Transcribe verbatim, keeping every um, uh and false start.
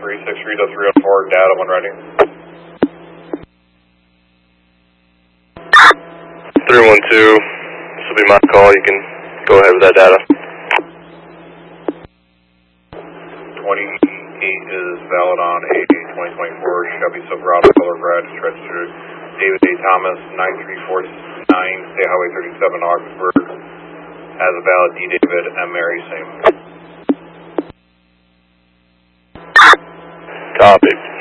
three six Rito three oh four, data when ready. three one two, this will be my call, you can go ahead with that data. twenty-eight is valid on a twenty twenty-four Chevy Silverado color red, registered David A. Thomas, nine three four nine, State Highway thirty-seven, Augsburg, has a valid D. David M. Mary, same. Copy.